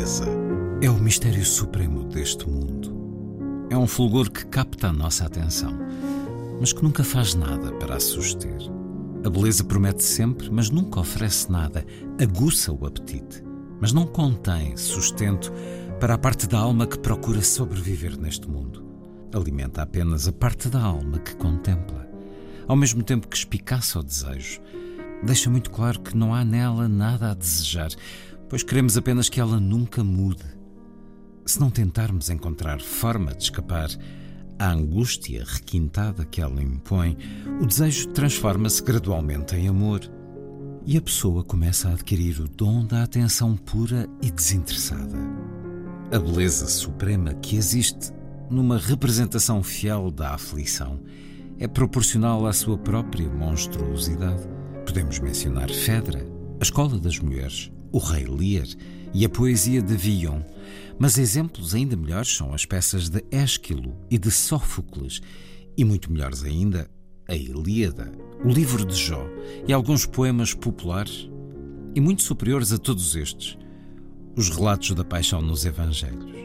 beleza. É o mistério supremo deste mundo. É um fulgor que capta a nossa atenção, mas que nunca faz nada para a suster. A beleza promete sempre, mas nunca oferece nada. Aguça o apetite, mas não contém sustento para a parte da alma que procura sobreviver neste mundo. Alimenta apenas a parte da alma que contempla. Ao mesmo tempo que espicaça o desejo, deixa muito claro que não há nela nada a desejar, pois queremos apenas que ela nunca mude. Se não tentarmos encontrar forma de escapar à angústia requintada que ela impõe, o desejo transforma-se gradualmente em amor e a pessoa começa a adquirir o dom da atenção pura e desinteressada. A beleza suprema que existe numa representação fiel da aflição é proporcional à sua própria monstruosidade. Podemos mencionar Fedra, a Escola das Mulheres, o Rei Lear e a poesia de Villon, mas exemplos ainda melhores são as peças de Ésquilo e de Sófocles, e muito melhores ainda, a Ilíada, o livro de Jó e alguns poemas populares, e muito superiores a todos estes, os relatos da paixão nos Evangelhos.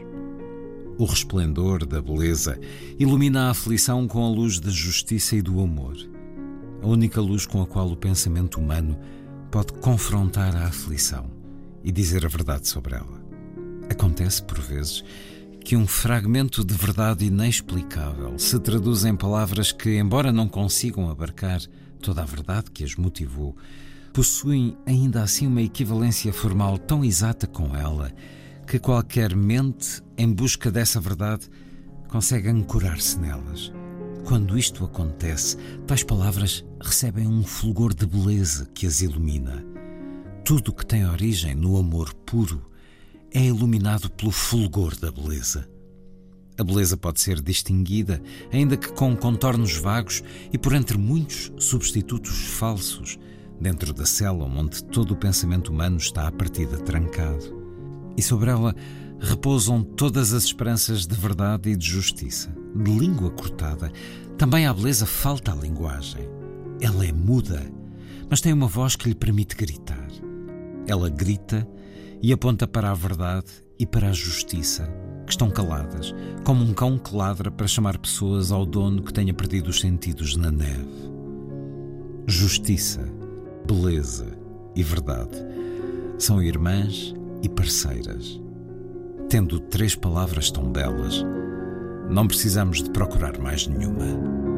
O resplendor da beleza ilumina a aflição com a luz da justiça e do amor, a única luz com a qual o pensamento humano pode confrontar a aflição e dizer a verdade sobre ela. Acontece, por vezes, que um fragmento de verdade inexplicável se traduz em palavras que, embora não consigam abarcar toda a verdade que as motivou, possuem ainda assim uma equivalência formal tão exata com ela que qualquer mente em busca dessa verdade consegue ancorar-se nelas. Quando isto acontece, tais palavras recebem um fulgor de beleza que as ilumina. Tudo que tem origem no amor puro é iluminado pelo fulgor da beleza. A beleza pode ser distinguida, ainda que com contornos vagos e por entre muitos substitutos falsos, dentro da cela onde todo o pensamento humano está à partida trancado. E sobre ela repousam todas as esperanças de verdade e de justiça. De língua cortada, também à beleza falta a linguagem. Ela é muda, mas tem uma voz que lhe permite gritar. Ela grita e aponta para a verdade e para a justiça, que estão caladas, como um cão que ladra para chamar pessoas ao dono que tenha perdido os sentidos na neve. Justiça, beleza e verdade são irmãs e parceiras. Tendo 3 palavras tão belas, não precisamos de procurar mais nenhuma.